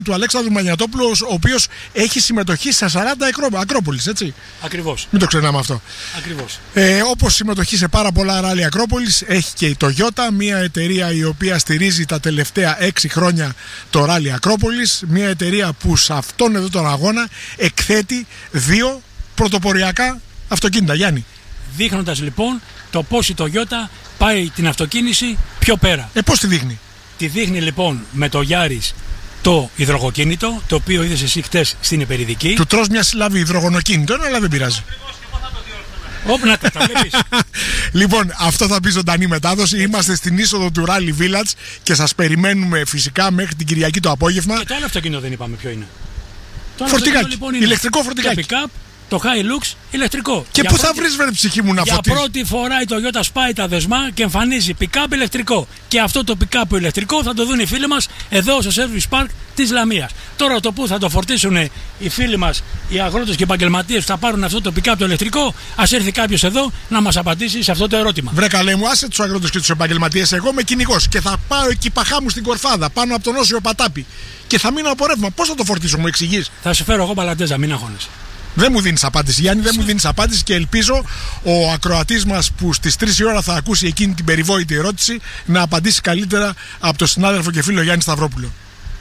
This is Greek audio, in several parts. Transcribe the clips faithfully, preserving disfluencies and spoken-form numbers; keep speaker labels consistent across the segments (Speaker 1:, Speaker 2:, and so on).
Speaker 1: του Αλέξανδρου Μανιατόπουλου, ο οποίος έχει συμμετοχή σε σαράντα Ακρόπολης, έτσι.
Speaker 2: Ακριβώς.
Speaker 1: Μην το ξεχνάμε αυτό.
Speaker 2: Ακριβώς.
Speaker 1: Ε, όπως συμμετοχή σε πάρα πολλά ράλι Ακρόπολης, έχει και η Toyota, μια εταιρεία η οποία στηρίζει τα τελευταία έξι χρόνια το ράλι Ακρόπολης. Μια εταιρεία που σε αυτόν εδώ τον αγώνα εκθέτει δύο πρωτοποριακά αυτοκίνητα. Γιάννη.
Speaker 2: Δείχνοντας λοιπόν το πώς η Toyota πάει την αυτοκίνηση πιο πέρα.
Speaker 1: Ε, πώς τη δείχνει?
Speaker 2: Τη δείχνει λοιπόν με το Yaris το υδρογονοκίνητο, το οποίο είδες εσύ χτες στην υπερηδική.
Speaker 1: Του τρως μια συλλαβή υδρογονοκίνητο, αλλά δεν πειράζει.
Speaker 2: Όπου να τα, τα βλέπεις.
Speaker 1: Λοιπόν, αυτό θα πει ζωντανή μετάδοση. Έτσι. Είμαστε στην είσοδο του Rally Village και σας περιμένουμε φυσικά μέχρι την Κυριακή το απόγευμα.
Speaker 2: Και το άλλο αυτοκίνητο δεν είπαμε ποιο είναι. Το
Speaker 1: φορτηγάκι.
Speaker 2: Λοιπόν είναι
Speaker 1: ηλεκτρικό φορτηγάκι.
Speaker 2: Και pick-up, το Hilux ηλεκτρικό.
Speaker 1: Και πού θα βρεις βρε ψυχή μου να
Speaker 2: για
Speaker 1: φωτίσεις?
Speaker 2: Για πρώτη φορά η Toyota σπάει τα δεσμά και εμφανίζει pick-up ηλεκτρικό. Και αυτό το pick-up ηλεκτρικό θα το δουν οι φίλοι μας εδώ στο Service Park της Λαμίας. Τώρα το που θα το φορτίσουν οι φίλοι μας, οι αγρότες και οι επαγγελματίες που θα πάρουν αυτό το pick-up το ηλεκτρικό, ας έρθει κάποιος εδώ να μας απαντήσει σε αυτό το ερώτημα.
Speaker 1: Βρε καλέ μου, άσε τους αγρότες και τους επαγγελματίες. Εγώ είμαι κυνηγός και θα πάω εκεί παχά μου στην Κορφάδα, πάνω από τον Όσιο Πατάπη. Και θα μείνω από ρεύμα. Πώς θα το φορτίσω, μου εξηγείς?
Speaker 2: Θα σου φέρω εγώ μπαλαντέζα, μην αγχώνεσαι.
Speaker 1: Δεν μου δίνεις απάντηση, Γιάννη, δεν μου δίνεις απάντηση και ελπίζω ο ακροατής μας που στις τρεις η ώρα θα ακούσει εκείνη την περιβόητη ερώτηση να απαντήσει καλύτερα από τον συνάδελφο και φίλο Γιάννη Σταυρόπουλο.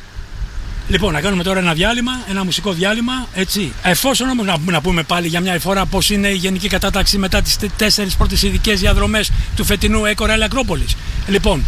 Speaker 2: Λοιπόν, να κάνουμε τώρα ένα διάλειμμα, ένα μουσικό διάλειμμα, έτσι. Εφόσον όμως να, να πούμε πάλι για μια φορά πώς είναι η γενική κατάταξη μετά τις τέσσερις πρώτες ειδικές διαδρομές του φετινού Eco Rally Ακρόπολης. Λοιπόν,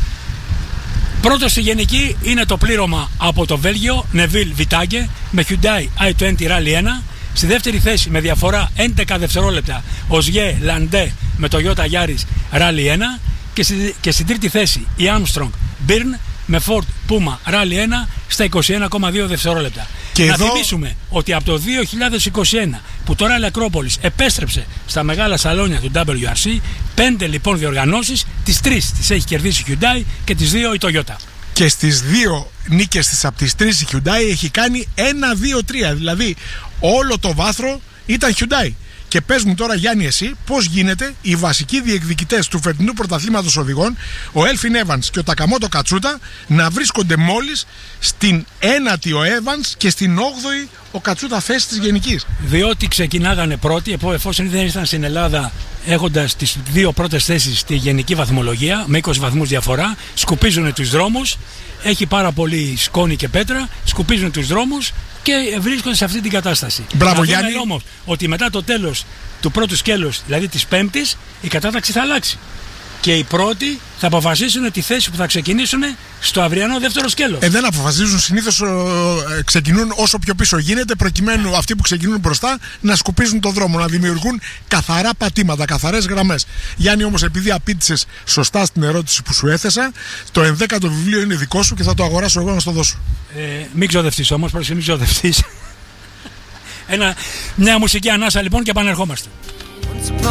Speaker 2: πρώτο στη γενική είναι το πλήρωμα από το Βέλγιο, Neville Vitage, με Hyundai άι είκοσι Rally ένα. Στη δεύτερη θέση με διαφορά έντεκα δευτερόλεπτα Ogier Landais με το Toyota Yaris Rally ένα. Και, στη, και στην τρίτη θέση η Armstrong Byrne με Ford Puma Rally ένα στα είκοσι ένα κόμμα δύο δευτερόλεπτα.
Speaker 1: Και
Speaker 2: να
Speaker 1: εδώ...
Speaker 2: θυμίσουμε ότι από το δύο χιλιάδες είκοσι ένα που το Rally Ακρόπολης επέστρεψε στα μεγάλα σαλόνια του ντάμπλιου αρ σι, πέντε λοιπόν διοργανώσεις, τις τρεις τις έχει κερδίσει η Hyundai και τις δύο η Toyota.
Speaker 1: Και στις δύο νίκες της από τις τρεις η Hyundai έχει κάνει ένα δύο τρία. Δηλαδή όλο το βάθρο ήταν Hyundai. Και πες μου τώρα, Γιάννη, εσύ πώς γίνεται οι βασικοί διεκδικητές του φετινού πρωταθλήματος οδηγών, ο Έλφιν Evans και ο Τακαμότο Κατσούτα, να βρίσκονται μόλις στην ένατη ο Evans και στην όγδοη ο Κατσούτα θέση της γενικής.
Speaker 2: Διότι ξεκινάγανε πρώτοι, εφόσον δεν ήρθαν στην Ελλάδα έχοντας τις δύο πρώτες θέσεις στη γενική βαθμολογία με είκοσι βαθμούς διαφορά, σκουπίζουν τους δρόμους, έχει πάρα πολύ σκόνη και πέτρα, σκουπίζουν τους δρόμους και βρίσκονται σε αυτή την κατάσταση.
Speaker 1: Μπράβο, Γιάννη.
Speaker 2: Όμως ότι μετά το τέλος του πρώτου σκέλους, δηλαδή της πέμπτης, η κατάταξη θα αλλάξει. Και οι πρώτοι θα αποφασίσουν τη θέση που θα ξεκινήσουν στο αυριανό δεύτερο σκέλος.
Speaker 1: Ε, δεν αποφασίζουν. Συνήθως ε, ξεκινούν όσο πιο πίσω γίνεται, προκειμένου αυτοί που ξεκινούν μπροστά να σκουπίζουν τον δρόμο, να δημιουργούν καθαρά πατήματα, καθαρές γραμμές. Γιάννη, όμως, επειδή απήντησες σωστά στην ερώτηση που σου έθεσα, το ενδέκατο βιβλίο είναι δικό σου και θα το αγοράσω εγώ να στο δώσω.
Speaker 2: Ε, μην ξοδευτείς όμως, πρόσεχε, μην ξοδευτείς. Ένα, μια μουσική ανάσα λοιπόν και επανερχόμαστε.